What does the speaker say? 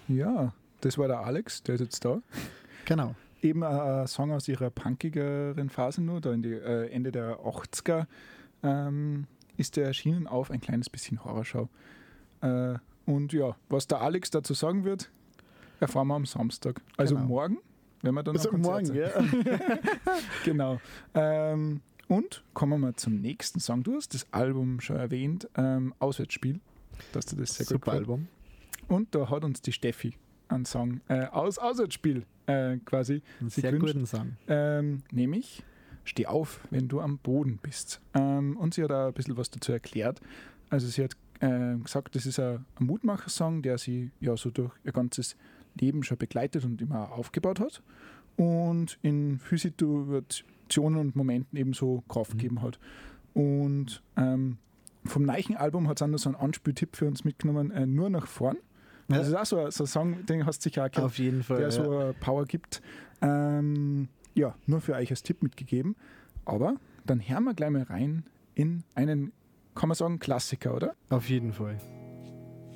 Ja, das war der Alex, der ist jetzt da. Genau. Eben ein Song aus ihrer punkigeren Phase nur, da in die Ende der 80er ist der erschienen auf ein kleines bisschen Horrorschau. Und ja, was der Alex dazu sagen wird, erfahren wir am Samstag. Also Genau. morgen, wenn wir dann Also am Konzert morgen, sind. ja. Genau. Und kommen wir zum nächsten Song. Du hast das Album schon erwähnt, Auswärtsspiel. Dass du das sehr gut Super gefällt. Album. Und da hat uns die Steffi einen Song aus Auswärtsspiel quasi Einen sich sehr gewünscht. guten Song. Nämlich Steh auf, wenn du am Boden bist. Und sie hat auch ein bisschen was dazu erklärt. Also sie hat gesagt, das ist ein Mutmacher-Song, der sie ja so durch ihr ganzes Leben schon begleitet und immer aufgebaut hat und in vielen Situationen und Momenten eben so Kraft gegeben hat. Und vom neuen Album hat es auch noch so einen Anspieltipp für uns mitgenommen, nur nach vorn. Ja. Das ist auch so ein Song, den hast du sicher auch gehört, Auf jeden Fall. der so Power gibt. Ja, nur für euch als Tipp mitgegeben. Aber dann hören wir gleich mal rein in einen, kann man sagen, Klassiker, oder? Auf jeden Fall.